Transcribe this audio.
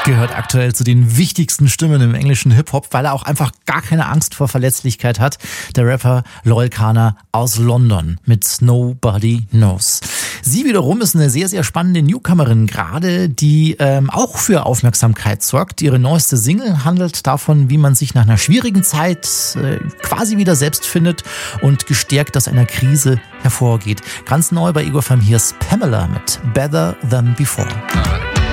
Gehört aktuell zu den wichtigsten Stimmen im englischen Hip-Hop, weil er auch einfach gar keine Angst vor Verletzlichkeit hat. Der Rapper Loyle Carner aus London mit Nobody Knows. Sie wiederum ist eine sehr, sehr spannende Newcomerin gerade, die auch für Aufmerksamkeit sorgt. Ihre neueste Single handelt davon, wie man sich nach einer schwierigen Zeit quasi wieder selbst findet und gestärkt aus einer Krise hervorgeht. Ganz neu bei Ego FM, hier ist Pamela mit Better Than Before.